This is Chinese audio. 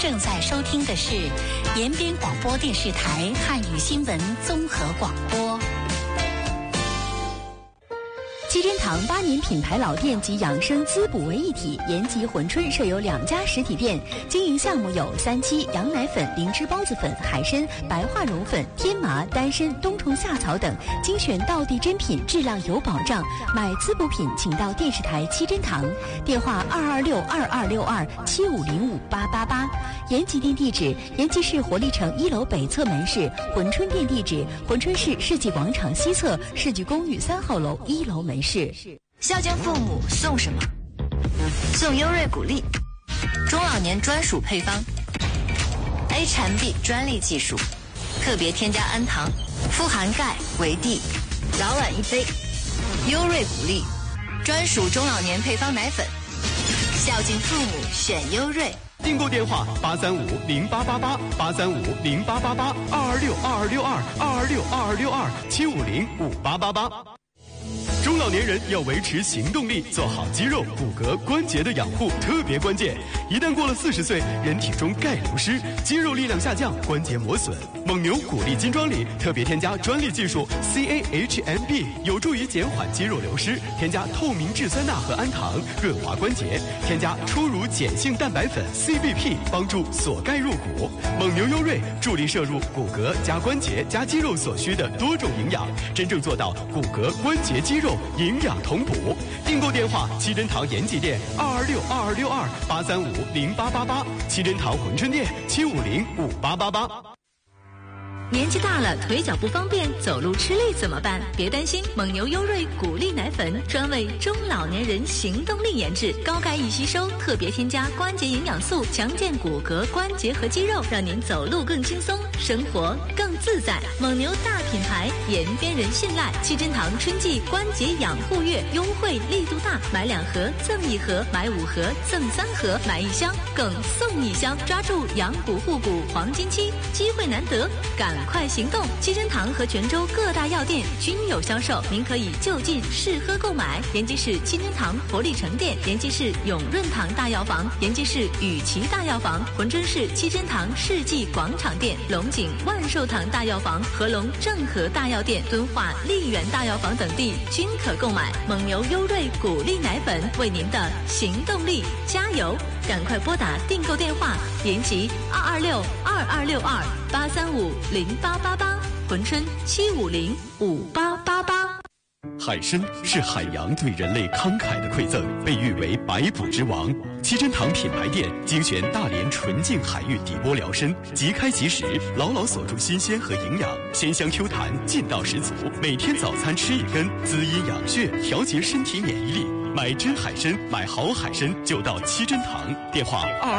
正在收听的是延边广播电视台汉语新闻综合广播。 七珍堂8年品牌老店及养生滋补为一体，延吉、珲春设有2家实体店，经营项目有3七、羊奶粉、灵芝孢子粉、海参、白化绒粉、天麻、丹参、冬虫夏草等，精选道地珍品，质量有保障。买滋补品，请到电视台七珍堂，电话226-2262-7505-888。延吉店地址：延吉市活力城1楼北侧门市；珲春店地址：珲春市世纪广场西侧世纪公寓3号楼1楼门市。 孝敬父母送什么？送优瑞谷粒，中老年专属配方 ，H&B 专利技术，特别添加氨糖，富含钙、维 D， 早晚1杯。优瑞谷粒，专属中老年配方奶粉，孝敬父母选优瑞。 订购电话835-0888262-226-2262-226-2262-750-5888。中老年人要维持行动力，做好肌肉、骨骼、关节的养护特别关键。一旦过了40岁，人体中钙流失，肌肉力量下降，关节磨损。蒙牛谷粒金装里特别添加专利技术 CAHMB， 有助于减缓肌肉流失。添加透明质酸钠和氨糖，润滑关节。添加初乳碱性蛋白粉 CBP， 帮助锁钙入骨。蒙牛优瑞助力摄入骨骼加关节加肌肉所需的多种营养，真正做到骨骼、关节、肌肉营养同补。订购电话：七珍堂延吉店226-2262-835-0888，七珍堂珲春店750-5888。 年纪大了，腿脚不方便，走路吃力怎么办？别担心，蒙牛优瑞谷粒奶粉专为中老年人行动力研制，高钙易吸收，特别添加关节营养素，强健骨骼、关节和肌肉，让您走路更轻松，生活更自在。蒙牛大品牌，延边人信赖。七珍堂春季关节养护月优惠力度大，买2盒赠1盒，买5盒赠3盒，买1箱更送1箱，抓住养骨护骨黄金期，机会难得，赶快行动！七珍堂和泉州各大药店均有销售，您可以就近试喝购买。延吉市七珍堂活力城店、延吉市永润堂大药房、延吉市雨琦大药房、珲春市七珍堂世纪广场店、龙井万寿堂大药房、合龙正和大药店、敦化丽园大药房等地均可购买。蒙牛优瑞谷粒奶粉，为您的行动力加油！赶快拨打订购电话：延吉226-2262-835-0888，珲春750-5888。 海参是海洋对人类慷慨的馈赠，被誉为百补之王。七珍堂品牌店精选大连纯净海域底波疗参，即开即食，牢牢锁住新鲜和营养，鲜香 Q 弹，劲道十足。每天早餐吃1根，滋阴养血，调节身体免疫力。买真海参，买好海参就到七珍堂。电话